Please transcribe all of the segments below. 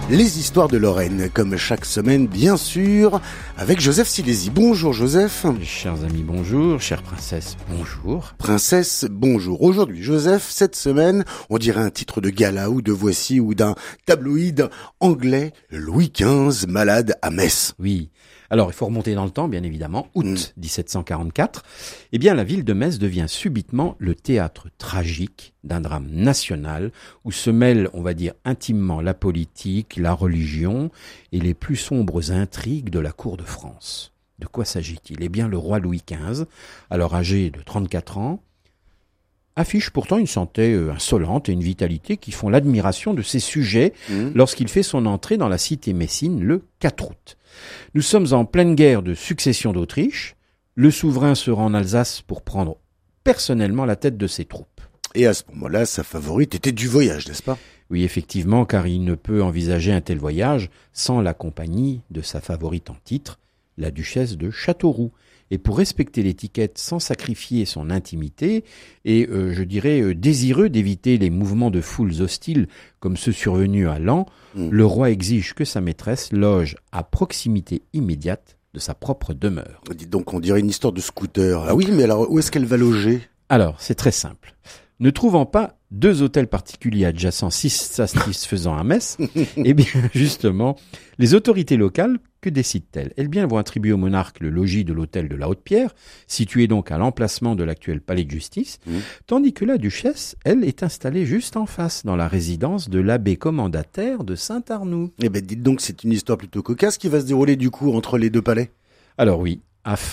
les histoires de Lorraine, comme chaque semaine, bien sûr, avec Joseph Silési. Bonjour Joseph. Chers amis, bonjour. Chère princesse, bonjour. Princesse, bonjour. Aujourd'hui, Joseph, cette semaine, on dirait un titre de gala ou de Voici ou d'un tabloïd anglais, Louis XV, malade à Metz. Oui. Alors, il faut remonter dans le temps, bien évidemment. Août 1744. Eh bien, la ville de Metz devient subitement le théâtre tragique d'un drame national où se mêlent, on va dire, intimement la politique, la religion et les plus sombres intrigues de la cour de France. De quoi s'agit-il ? Eh bien, le roi Louis XV, alors âgé de 34 ans, affiche pourtant une santé insolente et une vitalité qui font l'admiration de ses sujets lorsqu'il fait son entrée dans la cité messine le 4 août. Nous sommes en pleine guerre de succession d'Autriche. Le souverain se rend en Alsace pour prendre personnellement la tête de ses troupes. Et à ce moment-là, sa favorite était du voyage, n'est-ce pas ? Oui, effectivement, car il ne peut envisager un tel voyage sans la compagnie de sa favorite en titre, la duchesse de Châteauroux. Et pour respecter l'étiquette sans sacrifier son intimité, et désireux d'éviter les mouvements de foules hostiles comme ceux survenus à Laon, le roi exige que sa maîtresse loge à proximité immédiate de sa propre demeure. Dites donc, on dirait une histoire de scooter. Ah oui, mais alors où est-ce qu'elle va loger ? Alors, c'est très simple. Ne trouvant pas deux hôtels particuliers adjacents si satisfaisants à Metz, eh bien, justement, les autorités locales, que décident-elles ? Eh bien, elles vont attribuer au monarque le logis de l'hôtel de la Haute-Pierre, situé donc à l'emplacement de l'actuel palais de justice, tandis que la duchesse, elle, est installée juste en face, dans la résidence de l'abbé commendataire de Saint-Arnoux. Eh ben, dites donc, c'est une histoire plutôt cocasse qui va se dérouler du coup entre les deux palais. Alors oui.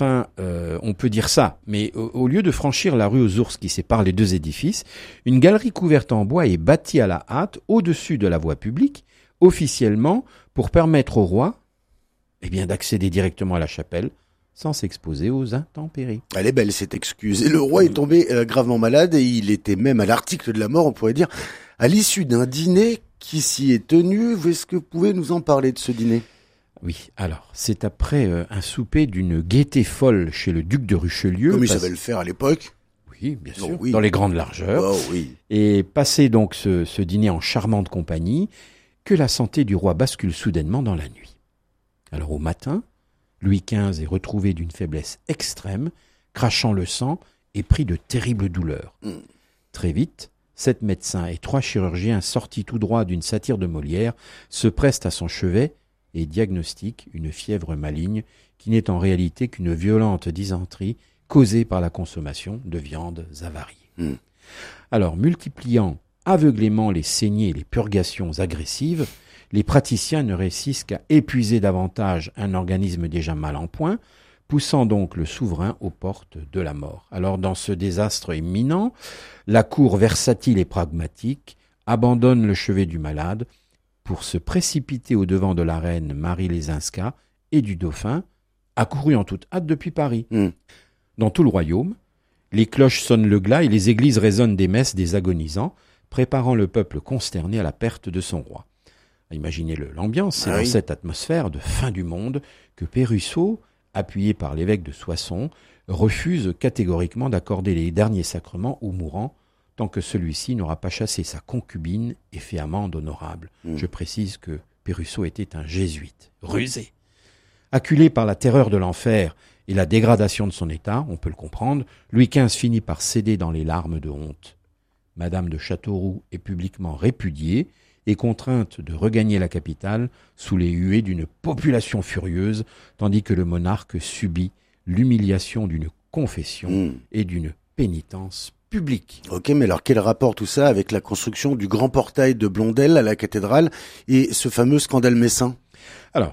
On peut dire ça, mais au lieu de franchir la rue aux ours qui sépare les deux édifices, une galerie couverte en bois est bâtie à la hâte au-dessus de la voie publique, officiellement, pour permettre au roi d'accéder directement à la chapelle sans s'exposer aux intempéries. Elle est belle cette excuse. Et le roi est tombé gravement malade et il était même à l'article de la mort, on pourrait dire, à l'issue d'un dîner qui s'y est tenu. Est-ce que vous pouvez nous en parler de ce dîner ? Oui, alors, c'est après un souper d'une gaieté folle chez le duc de Richelieu. Comme il savait le faire à l'époque. Oui, bien sûr, dans les grandes largeurs. Oh, oui. Et passé donc ce dîner en charmante compagnie, que la santé du roi bascule soudainement dans la nuit. Alors au matin, Louis XV est retrouvé d'une faiblesse extrême, crachant le sang et pris de terribles douleurs. Très vite, 7 médecins et 3 chirurgiens sortis tout droit d'une satire de Molière se prestent à son chevet et diagnostique une fièvre maligne qui n'est en réalité qu'une violente dysenterie causée par la consommation de viandes avariées. Alors, multipliant aveuglément les saignées et les purgations agressives, les praticiens ne réussissent qu'à épuiser davantage un organisme déjà mal en point, poussant donc le souverain aux portes de la mort. Alors, dans ce désastre imminent, la cour versatile et pragmatique abandonne le chevet du malade pour se précipiter au-devant de la reine Marie Lesinska et du dauphin, accourus en toute hâte depuis Paris. Dans tout le royaume, les cloches sonnent le glas et les églises résonnent des messes des agonisants, préparant le peuple consterné à la perte de son roi. Imaginez l'ambiance, c'est dans cette atmosphère de fin du monde que Pérussot, appuyé par l'évêque de Soissons, refuse catégoriquement d'accorder les derniers sacrements aux mourants, tant que celui-ci n'aura pas chassé sa concubine et fait amende honorable. Je précise que Pérussot était un jésuite, rusé. Acculé par la terreur de l'enfer et la dégradation de son état, on peut le comprendre, Louis XV finit par céder dans les larmes de honte. Madame de Châteauroux est publiquement répudiée et contrainte de regagner la capitale sous les huées d'une population furieuse, tandis que le monarque subit l'humiliation d'une confession et d'une pénitence public. Ok, mais alors quel rapport tout ça avec la construction du grand portail de Blondel à la cathédrale et ce fameux scandale messin ? Alors,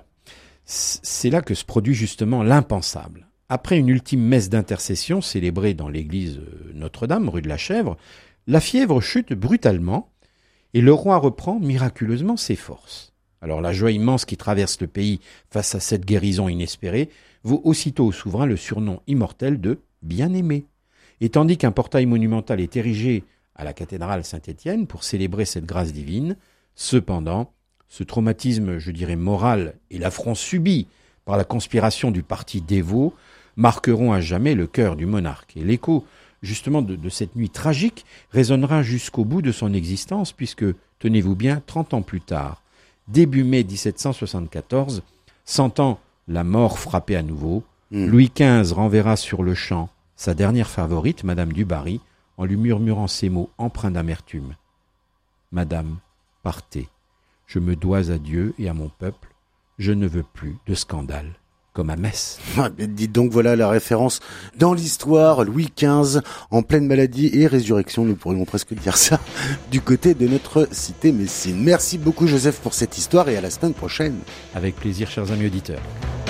c'est là que se produit justement l'impensable. Après une ultime messe d'intercession célébrée dans l'église Notre-Dame, rue de la Chèvre, la fièvre chute brutalement et le roi reprend miraculeusement ses forces. Alors la joie immense qui traverse le pays face à cette guérison inespérée vaut aussitôt au souverain le surnom immortel de « bien-aimé ». Et tandis qu'un portail monumental est érigé à la cathédrale Saint-Étienne pour célébrer cette grâce divine, cependant, ce traumatisme, moral et l'affront subi par la conspiration du parti dévot marqueront à jamais le cœur du monarque. Et l'écho, justement, de cette nuit tragique résonnera jusqu'au bout de son existence puisque, tenez-vous bien, 30 ans plus tard, début mai 1774, sentant la mort frapper à nouveau, Louis XV renverra sur le champ sa dernière favorite, Madame du Barry, en lui murmurant ces mots empreints d'amertume. « Madame, partez. Je me dois à Dieu et à mon peuple. Je ne veux plus de scandale. » Comme à Metz. Ah, dites donc, voilà la référence dans l'histoire. Louis XV en pleine maladie et résurrection, nous pourrions presque dire ça, du côté de notre cité messine. Merci beaucoup Joseph pour cette histoire et à la semaine prochaine. Avec plaisir, chers amis auditeurs.